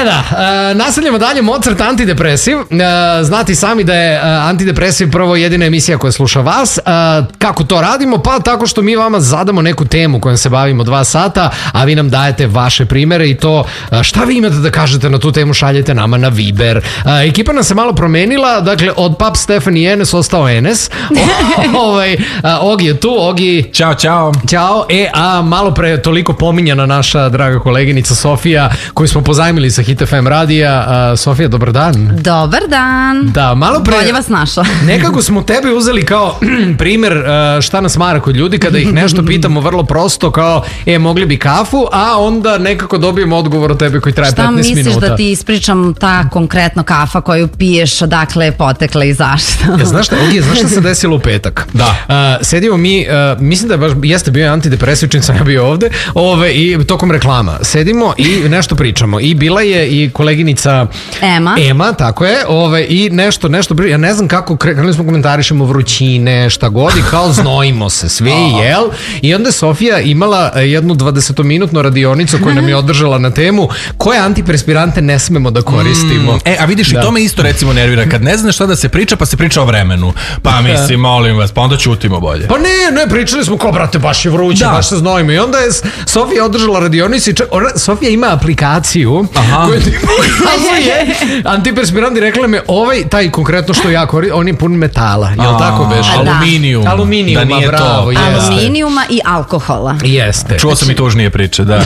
Nastavljamo dalje. Mozart antidepresiv. Znate sami da je antidepresiv prvo jedina emisija koja sluša vas. Kako to radimo? Pa tako što mi vama zadamo neku temu kojom se bavimo 2 sata, a vi nam dajete vaše primere i to šta vi imate da kažete na tu temu, šaljete nama na Viber. Ekipa nas se malo promenila, dakle od Pap Stefan i Enes ostao Enes. Ogi je tu, Ogi. Ćao. Malo pre toliko pominjana naša draga koleginica Sofija, koju smo pozajmili sa Hit FM radija. Sofija, dobar dan. Dobar dan. Da, malo pre... Bolje vas našla. Nekako smo tebe uzeli kao primer šta nas mara kod ljudi kada ih nešto pitamo vrlo prosto kao, mogli bi kafu, a onda nekako dobijemo odgovor od tebe koji traje 15 minuta. Šta misliš da ti ispričam ta konkretno kafa koju piješ, odakle je potekla i zašto? Znaš šta se desilo u petak? Da. Sedimo mi, mislim da jeste bio antidepresiv čim sam ja bio ovde, i tokom reklama. Sedimo i nešto pričamo. I bila je i koleginica Ema, tako je, i nešto, ja ne znam kako, krenuli smo komentarišemo vrućine, šta god, i kao znojimo se, sve jel? I onda je Sofija imala jednu 20-minutnu radionicu koju nam je održala na temu koje antiperspirante ne smemo da koristimo. A vidiš, i to me isto recimo nervira, kad ne znaš šta da se priča, pa se priča o vremenu. Pa mislim, molim vas, pa onda ćutimo bolje. Pa ne, pričali smo kao, brate, baš je vruće, baš se znojimo. I onda je Sofija održala radionicu i Sofija ima aplikaciju koju ti pokazuje antiperspirant i rekla me, taj konkretno što ja koristim, on je pun metala, jel tako beš? Aluminijuma, bravo, jeste. Aluminijuma i alkohola. Jeste. Čuo sam i tužnije priče, da.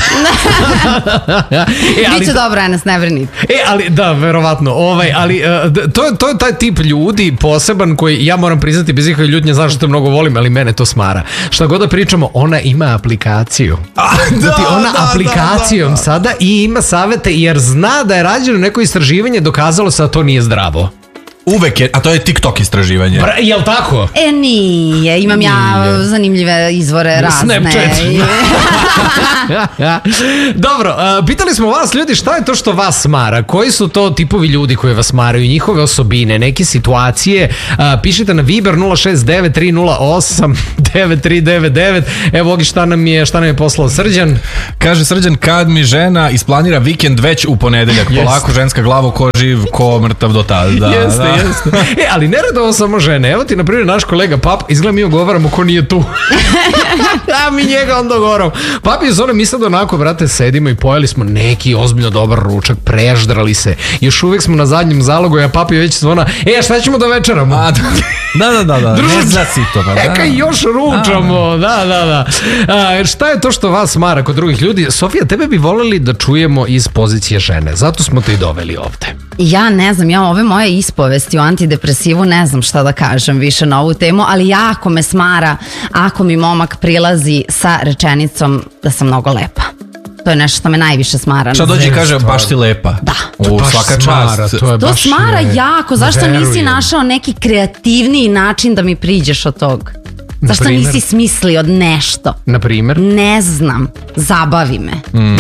Biće dobro, Enes, ne brinite. Ali, da, verovatno, ali to je taj tip ljudi poseban koji, ja moram priznati, bez ikakve ljutnje, znaš što te mnogo volim, ali mene to smara. Šta god da pričamo, ona ima aplikaciju. Znači, ona aplikacijom sada i ima savete, jer zna da je rađeno neko istraživanje, dokazalo se da to nije zdravo. Uvek je, a to je TikTok istraživanje. Jel tako? Nije, imam ja zanimljive izvore razne. Snapchat. Dobro, pitali smo vas ljudi šta je to što vas smara, koji su to tipovi ljudi koji vas smaraju, njihove osobine, neke situacije, pišite na Viber 069-308-9399. Evo Ogi, šta nam je poslao Srđan? Kaže Srđan, kad mi žena isplanira vikend već u ponedeljak, polako ženska glava ko živ, ko mrtav do tada. Jeste. Ali ne rade ovo samo žene. Evo ti, na primjer, naš kolega Pap, izgleda mi ogovaramo ko nije tu. A mi njega onda ogovaramo. Pap je zone, mi sad onako, brate, sedimo i pojeli smo neki ozbiljno dobar ručak, preždrali se. Još uvijek smo na zadnjem zalogu, a Pap je već zvona, šta ćemo da večeramo? Da. Ne zasito. Još ručamo. Da. Šta je to što vas smara kod drugih ljudi? Sofija, tebe bi voljeli da čujemo iz pozicije žene. Zato smo te i doveli ovde. Ja ne znam, ove moje ispovesti o antidepresivu ne znam šta da kažem više na ovu temu, ali jako me smara ako mi momak prilazi sa rečenicom da sam mnogo lepa. To je nešto što me najviše smara. Šta dođe i kaže, baš ti lepa? Da. Svaka čast. To smara jako. Zašto nisi našao neki kreativniji način da mi priđeš od tog? Zašto nisi smislio nešto? Na primjer? Ne znam. Zabavi me. Ne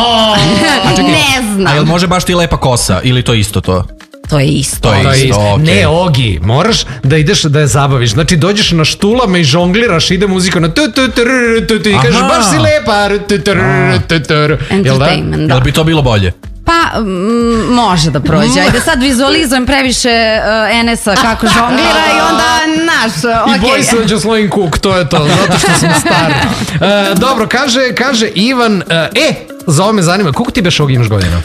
znam. A jel može baš ti lepa kosa ili to isto to? To je isto. Okay. Ne, Ogi, moraš da ideš da je zabaviš. Znači, dođeš na štulama i žongliraš, ide muzika na i kažeš, baš si lepa. Entertainment, da. Jel bi to bilo bolje? Pa, može da prođe. Ajde sad vizualizujem previše Enesa kako žonglira i onda naš, I boji se da ću slojim kuk, to je to, zato što sam star. Dobro, kaže Ivan, za ovo me zanima, koliko ti beš, Ogi, imaš godina?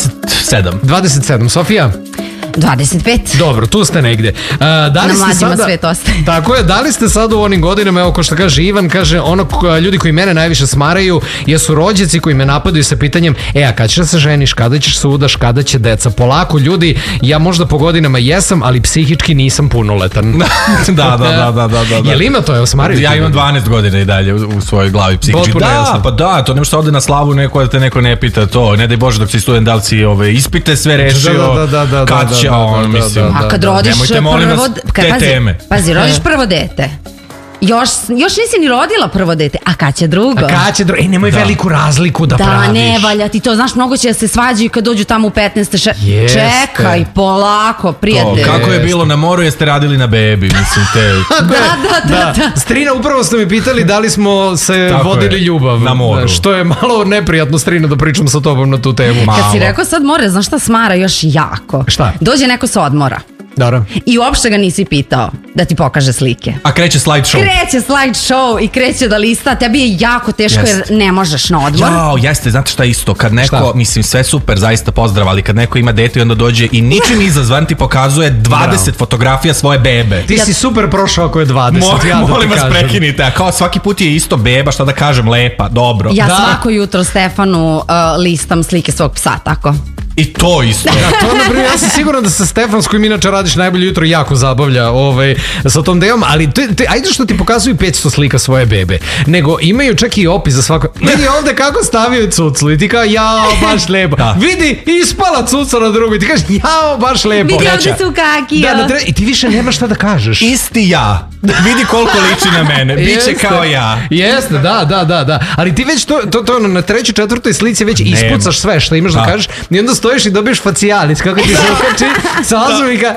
27. Sofija? 25. Dobro, tu ste negde. Na mlađima svet ostaje. Tako je, da li ste sad u onim godinama, evo ko što kaže Ivan, kaže ljudi koji mene najviše smaraju jesu rođaci koji me napadaju sa pitanjem, a kada ćeš da se ženiš, kada ćeš se udaš, kada će deca? Polako ljudi, ja možda po godinama jesam, ali psihički nisam punoletan. Da. Jel ima to, evo smaraju? Ja imam 12 godina i dalje u svojoj glavi psihički. To nema što ode na slavu neko da te neko ne pita to, ne daj Bože dok si student, da li si ispite sve rešio, kad će A kad rodiš prvo, te teme. Pazi, rodiš prvo dete. Još nisi ni rodila prvo dete, a kad će drugo? Nemoj veliku razliku da praviš. Da, ne valja ti to, znaš, mnogo će da se svađaju kad dođu tamo u 15. Čekaj, polako, prijatelj. Kako je bilo na moru, jeste radili na bebi, mislim te. Da. Strina, upravo ste mi pitali da li smo se vodili ljubav. Na moru. Što je malo neprijatno, Strina, da pričam sa tobom na tu temu. Kad si rekao sad more, znaš šta smara još jako? Šta? Dođe neko sa odmora. Dobro. I uopšte ga nisi pitao da ti pokaže slike. A kreće slide show i kreće da lista. Tebi je jako teško jer ne možeš na odmor. Jeste, znate šta isto? Kad neko, mislim sve super, zaista pozdrav, ali kad neko ima dete i onda dođe i ničim izazvan ti pokazuje 20 fotografija svoje bebe. Ti si super prošao ako je 20. Molim vas prekinite, a kao svaki put je isto beba, šta da kažem, lepa, dobro. Ja svako jutro Stefanu listam slike svog psa, tako. I to isto. To, naprimjer, ja sam siguran da se Stefan, s kojim inače radiš najbolje jutro, jako zabavlja sa tom delom, ali ajde što ti pokazuju 500 slika svoje bebe, nego imaju čak i opis za svako. Vidi ovde kako stavio cuclu i ti kao, jao, baš lepo. Vidi, ispala cuca na drugu i ti kažeš, jao, baš lepo. Vidi, ovde su kakija. I ti više nemaš šta da kažeš. Isti ja. Vidi koliko liči na mene. Biće kao ja. Jeste, da. Ali ti već to na trećoj, četvrtoj slici već ispucaš sve što imaš da kažeš i onda stojiš i dobiješ facijalic kako ti se ukači sa ozumika.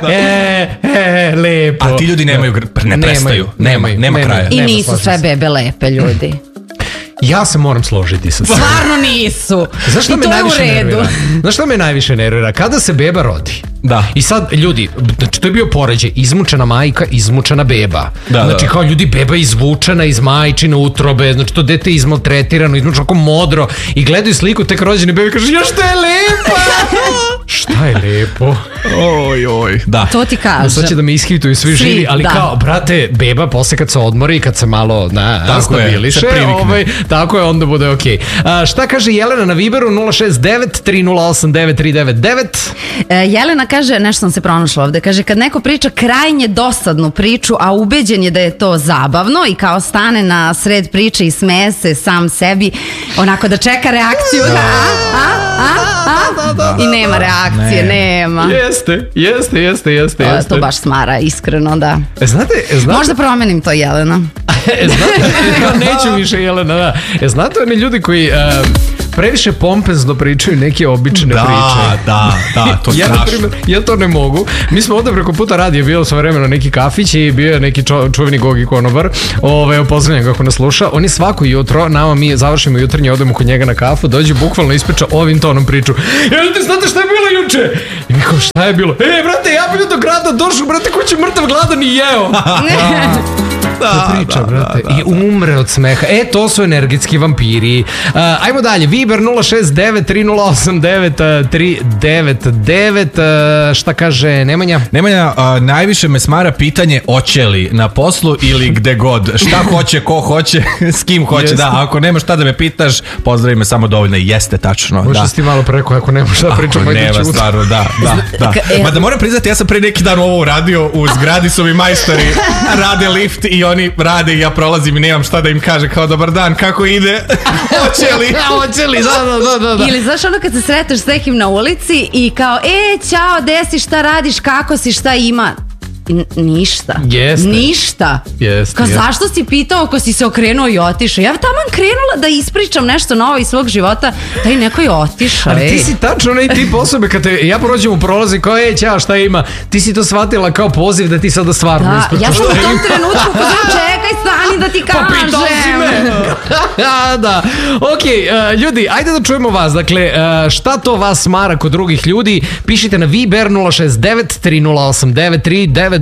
Lepo. A ti ljudi nemaju, ne prestaju. Nema kraja. I nisu sve bebe lepe, ljudi. Ja se moram složiti sa tim. Stvarno nisu. I to je u redu. Znaš šta me najviše nervira? Kada se beba rodi. Da. I sad, ljudi, znači to je bio poređaj, izmučena majka, izmučena beba. Znači kao ljudi, beba izvučena iz majčine utrobe, znači to dete izmaltretirano, izmučeno ako modro i gledaju sliku tek rođene bebe i kaže, ja šta je lepa! Šta je lepo? Oj. Da. To ti kažem. Sad će da me ishituju svi živi, ali kao, brate, beba posle kad se odmori i kad se malo stabiliše, tako je, onda bude okej. Šta kaže Jelena na Viberu 069 308 9399? Jelena kaže, nešto sam se pronašla ovde, kaže kad neko priča krajnje dosadnu priču, a ubeđen je da je to zabavno i kao stane na sred priče i smeje se sam sebi, onako da čeka reakciju, i nema reakcije, nema. Jeste. To baš smara, iskreno, da. Znate? Možda promenim to, Jelena. Neću više, Jelena, da. Znate oni ljudi koji previše pompezno pričaju neke obične priče. Da, to je strašno. Ja to ne mogu. Mi smo ovdje preko puta radije, bilo sve vremena neki kafić i bio je neki čuveni Gogi konobar, pozdravljam kako nas sluša. Oni svako jutro, mi završimo jutarnje, odemo kod njega na kafu, dođe bukvalno ispriča ovim tonom priču. Te znate šta je bilo juče? I mi kao, šta je bilo? Brate, ja bio do grada došao, brate, kući mrtav gladan i jeo. Priča, brate. I umre od smeha. To su energetski vampiri. Ajmo dalje. Viber 069 308 9399. Šta kaže Nemanja? Nemanja, najviše me smara pitanje hoće li na poslu ili gde god. Šta hoće, ko hoće, s kim hoće. Da, ako nema šta da me pitaš, pozdravi me samo dovoljno. Jeste, tačno. Možda si ti malo preko, ako nema šta pričam. Ako nema, stvarno, da. Ma da moram priznati, ja sam pre neki dan ovo uradio, u zgradi su mi majstori, rade lift i oni rade i ja prolazim i nemam šta da im kaže, kao dobar dan, kako ide? Hoće li, da. Ili znaš ono kad se sreteš s nekim na ulici i kao, ćao, gde si, šta radiš, kako si, šta ima? Ništa. Ništa. Kao zašto si pitao ako si se okrenuo i otišao? Ja taman krenula da ispričam nešto novo iz svog života, da i neko je otišao. Ali ti si tačno onaj tip osobe kad te ja prođem u prolazi kao ćao, šta ima? Ti si to shvatila kao poziv da ti sada stvarno ispričaš. Ja sam u tom trenutku čekaj, stani da ti kažem. Pa pritozi me. Da. Okej, ljudi, ajde da čujemo vas. Dakle, šta to vas smara kod drugih ljudi? Pišite na Viber 069 308 939